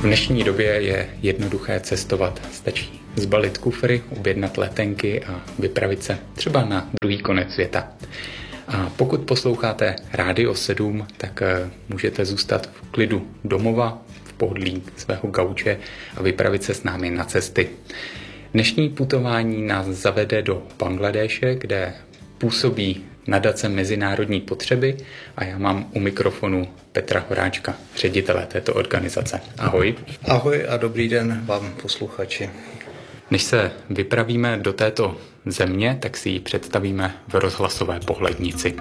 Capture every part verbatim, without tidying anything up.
V dnešní době je jednoduché cestovat. Stačí zbalit kufry, objednat letenky a vypravit se třeba na druhý konec světa. A pokud posloucháte Rádio sedm, tak můžete zůstat v klidu domova, v pohodlí svého gauče a vypravit se s námi na cesty. Dnešní putování nás zavede do Bangladéše, kde působí nadace Mezinárodní potřeby a já mám u mikrofonu Petra Horáčka, ředitele této organizace. Ahoj. Ahoj a dobrý den vám posluchači. Než se vypravíme do této země, tak si ji představíme v rozhlasové pohlednici.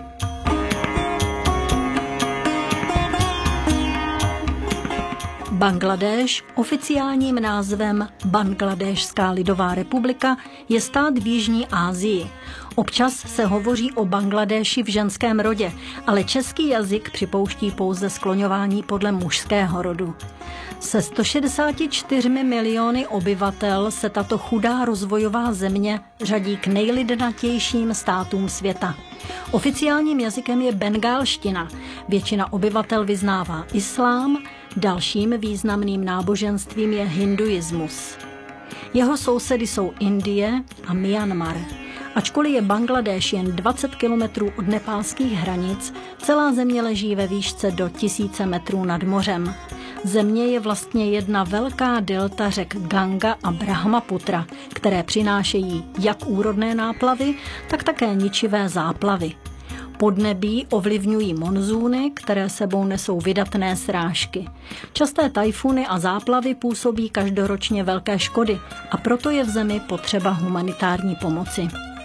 Bangladéš, oficiálním názvem Bangladéšská lidová republika, je stát v Jižní Asii. Občas se hovoří o Bangladéši v ženském rodě, ale český jazyk připouští pouze skloňování podle mužského rodu. Se sto šedesáti čtyřmi miliony obyvatel se tato chudá rozvojová země řadí k nejlidnatějším státům světa. Oficiálním jazykem je bengálština. Většina obyvatel vyznává islám, dalším významným náboženstvím je hinduismus. Jeho sousedy jsou Indie a Myanmar. Ačkoliv je Bangladéš jen dvacet kilometrů od nepálských hranic, celá země leží ve výšce do tisíce metrů nad mořem. Země je vlastně jedna velká delta řek Ganga a Brahmaputra, které přinášejí jak úrodné náplavy, tak také ničivé záplavy. Podnebí ovlivňují monzúny, které sebou nesou vydatné srážky. Časté tajfuny a záplavy působí každoročně velké škody a proto je v zemi potřeba humanitární pomoci.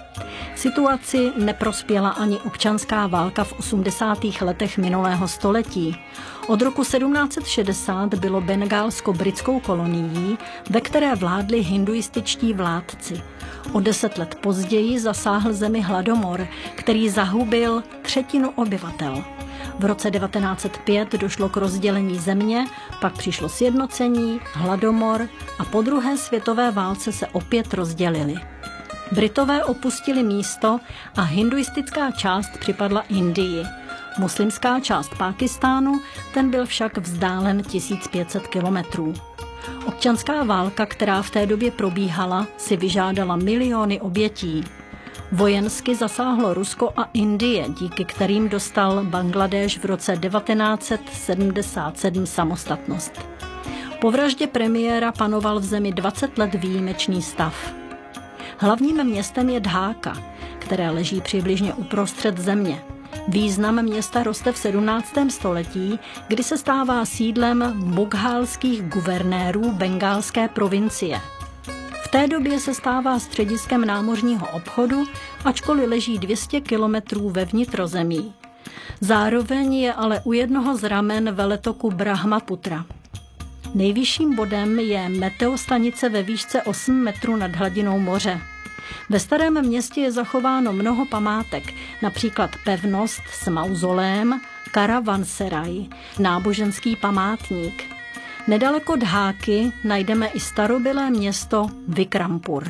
Situaci neprospěla ani občanská válka v osmdesátých letech minulého století. Od roku sedmnáct set šedesát bylo Bengálsko britskou kolonií, ve které vládli hinduističtí vládci. O deset let později zasáhl zemi hladomor, který zahubil třetinu obyvatel. V roce devatenáct set pět došlo k rozdělení země, pak přišlo sjednocení, hladomor a po druhé světové válce se opět rozdělili. Britové opustili místo a hinduistická část připadla Indii. Muslimská část Pákistánu, ten byl však vzdálen tisíc pět set kilometrů. Občanská válka, která v té době probíhala, si vyžádala miliony obětí. Vojensky zasáhlo Rusko a Indie, díky kterým dostal Bangladéš v roce devatenáct set sedmdesát sedm samostatnost. Po vraždě premiéra panoval v zemi dvacet let výjimečný stav. Hlavním městem je Dháka, které leží přibližně uprostřed země. Význam města roste v sedmnáctém století, kdy se stává sídlem mughálských guvernérů bengálské provincie. V té době se stává střediskem námořního obchodu, ačkoliv leží dvě stě kilometrů ve vnitrozemí. Zároveň je ale u jednoho z ramen veletoku Brahmaputra. Nejvyšším bodem je meteostanice ve výšce osm metrů nad hladinou moře. Ve starém městě je zachováno mnoho památek, například pevnost s mauzolém, Karavanseraj, náboženský památník. Nedaleko Dháky najdeme i starobylé město Vikrampur.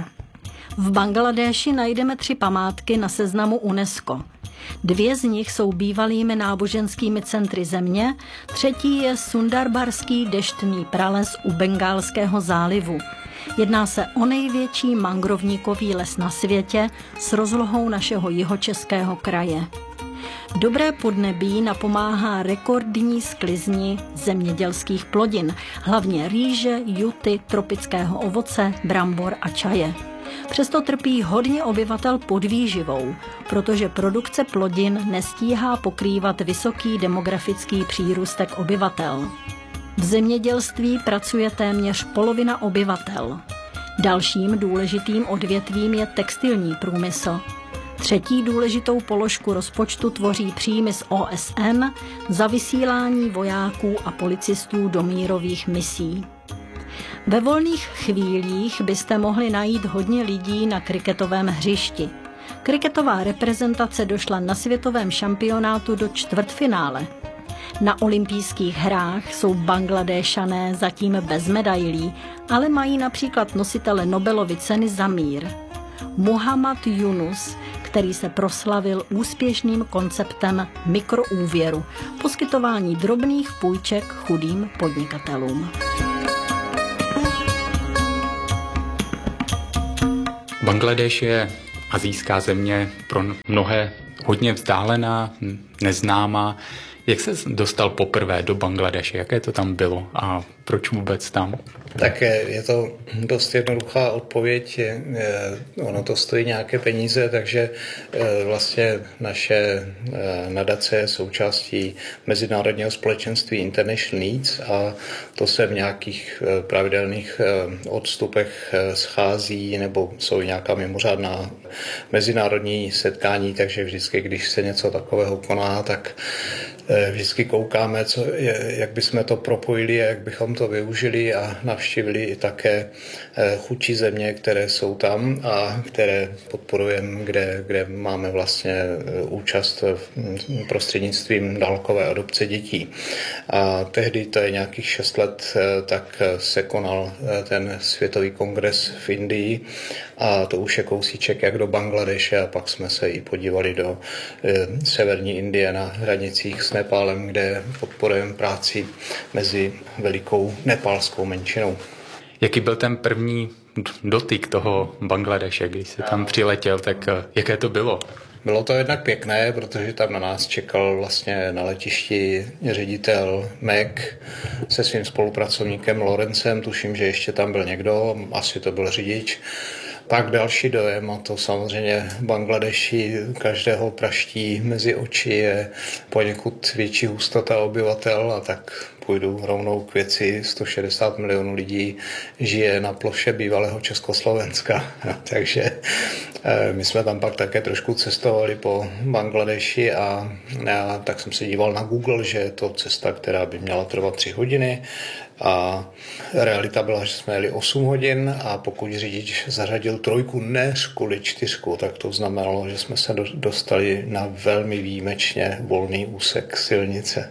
V Bangladéši najdeme tři památky na seznamu UNESCO. Dvě z nich jsou bývalými náboženskými centry země, třetí je Sundarbarský deštný prales u Bengálského zálivu. Jedná se o největší mangrovníkový les na světě s rozlohou našeho jihočeského kraje. Dobré podnebí napomáhá rekordní sklizni zemědělských plodin, hlavně rýže, juty, tropického ovoce, brambor a čaje. Přesto trpí hodně obyvatel podvýživou, protože produkce plodin nestíhá pokrývat vysoký demografický přírůstek obyvatel. V zemědělství pracuje téměř polovina obyvatel. Dalším důležitým odvětvím je textilní průmysl. Třetí důležitou položku rozpočtu tvoří příjmy z O S N za vysílání vojáků a policistů do mírových misí. Ve volných chvílích byste mohli najít hodně lidí na kriketovém hřišti. Kriketová reprezentace došla na světovém šampionátu do čtvrtfinále. Na olympijských hrách jsou Bangladéšané zatím bez medailí, ale mají například nositele Nobelovy ceny za mír. Muhammad Yunus, který se proslavil úspěšným konceptem mikroúvěru, poskytování drobných půjček chudým podnikatelům. Bangladéš je asijská země, pro mnohé hodně vzdálená, neznámá. Jak se dostal poprvé do Bangladeše? Jaké to tam bylo a proč vůbec tam? Tak je to dost jednoduchá odpověď. Ono to stojí nějaké peníze, takže vlastně naše nadace je součástí mezinárodního společenství International Needs a to se v nějakých pravidelných odstupech schází nebo jsou nějaká mimořádná mezinárodní setkání, takže vždycky, když se něco takového koná, tak vždycky koukáme, co, jak bychom to propojili a jak bychom to využili a navštívili i také chudší země, které jsou tam a které podporujeme, kde, kde máme vlastně účast prostřednictvím dálkové adopce dětí. A tehdy, to je nějakých šest let, tak se konal ten světový kongres v Indii a to už je kousíček jak do Bangladeše a pak jsme se i podívali do severní Indie na hranicích s Nepálem, kde podporujeme práci mezi velikou nepálskou menšinou. Jaký byl ten první dotyk toho Bangladeše, když se tam přiletěl, tak jaké to bylo? Bylo to jednak pěkné, protože tam na nás čekal vlastně na letišti ředitel Mac se svým spolupracovníkem Lorencem, tuším, že ještě tam byl někdo, asi to byl řidič. Pak další dojem, a to samozřejmě Bangladeši každého praští mezi oči, je poněkud větší hustota obyvatel a tak půjdu rovnou k věci. sto šedesát milionů lidí žije na ploše bývalého Československa, takže my jsme tam pak také trošku cestovali po Bangladeši a já, tak jsem se díval na Google, že je to cesta, která by měla trvat tři hodiny a realita byla, že jsme jeli osm hodin a pokud řidič zařadil trojku, ne kvůli čtyřku, tak to znamenalo, že jsme se dostali na velmi výjimečně volný úsek silnice.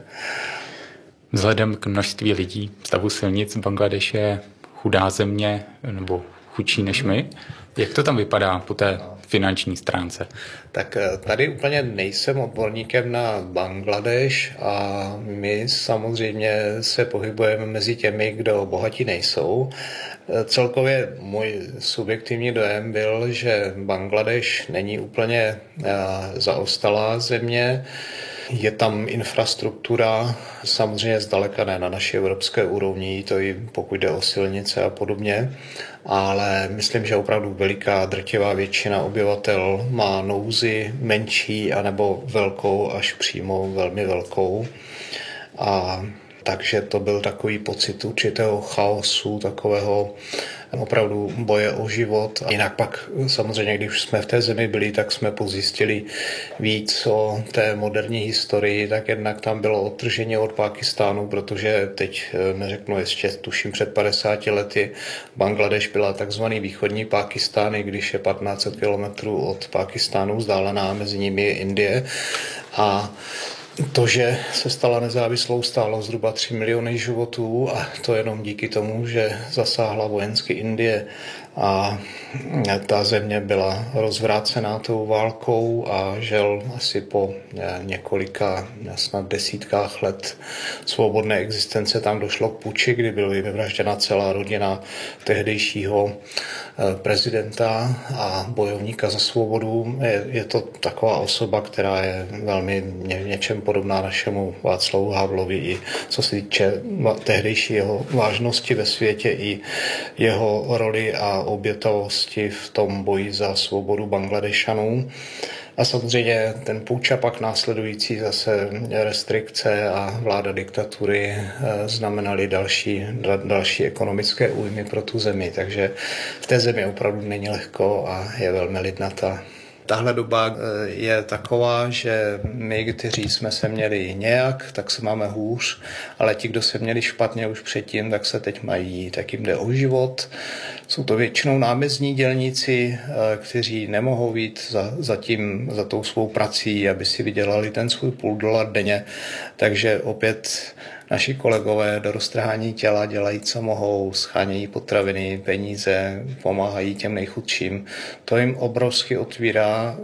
Vzhledem k množství lidí, stavu silnic, Bangladeš je chudá země nebo chudší než my. Jak to tam vypadá po té finanční stránce? Tak tady úplně nejsem odborníkem na Bangladeš a my samozřejmě se pohybujeme mezi těmi, kdo bohatí nejsou. Celkově můj subjektivní dojem byl, že Bangladeš není úplně zaostalá země. Je tam infrastruktura, samozřejmě zdaleka ne na naší evropské úrovni, to i pokud jde o silnice a podobně, ale myslím, že opravdu veliká drtivá většina obyvatel má nouzi menší anebo velkou až přímo velmi velkou. A takže to byl takový pocit určitého chaosu, takového opravdu boje o život. A jinak pak samozřejmě, když jsme v té zemi byli, tak jsme pozjistili víc o té moderní historii, tak jednak tam bylo odtržení od Pákistánu, protože teď neřeknu ještě, tuším před padesáti lety, Bangladeš byla takzvaný východní Pákistán, i když je patnáct set kilometrů od Pákistánu vzdálená, mezi nimi je Indie. A to, že se stala nezávislou, stálo zhruba tři miliony životů a to jenom díky tomu, že zasáhla vojensky Indie a ta země byla rozvrácená tou válkou a žel asi po několika, snad desítkách let svobodné existence tam došlo k puči, kdy byla vyvražděna celá rodina tehdejšího prezidenta a bojovníka za svobodu. Je, je to taková osoba, která je velmi v něčem podobná našemu Václavu Havlovi, i co se týče tehdejší jeho vážnosti ve světě, i jeho roli a obětavosti v tom boji za svobodu Bangladešanů. A samozřejmě ten půjč a pak následující zase restrikce a vláda diktatury znamenaly další, další ekonomické újmy pro tu zemi. Takže v té zemi opravdu není lehko a je velmi lidnatá. Tahle doba je taková, že my, kteří jsme se měli nějak, tak se máme hůř, ale ti, kdo se měli špatně už předtím, tak se teď mají, tak jim jde o život. Jsou to většinou námezní dělníci, kteří nemohou jít za, za, tím, za tou svou prací, aby si vydělali ten svůj půl dolar denně. Takže opět naši kolegové do roztrhání těla dělají, co mohou, schánějí potraviny, peníze, pomáhají těm nejchudším. To jim obrovsky otvírá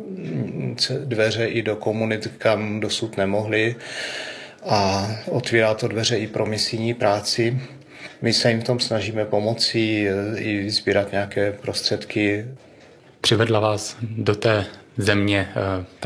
dveře i do komunit, kam dosud nemohli, a otvírá to dveře i pro misijní práci. My se jim v tom snažíme pomoci i sbírat nějaké prostředky. Přivedla vás do té země